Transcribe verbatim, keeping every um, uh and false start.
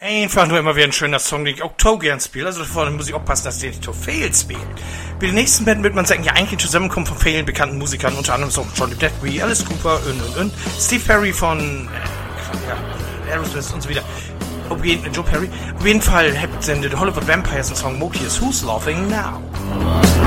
Einfach nur immer wieder ein schöner Song, den ich auch to gern spiele. Also davor muss ich aufpassen, dass der nicht to fail spielt. Bei den nächsten Band wird man sagen, ja eigentlich Zusammenkommen von vielen bekannten Musikern, unter anderem so Johnny Depp, Alice Cooper und und und. Steve Perry von äh, ja, Aerosmith und so wieder. Auf jeden, Joe Perry. Auf jeden Fall habt ihr The Hollywood Vampires einen Song Moki's Who's Laughing Now.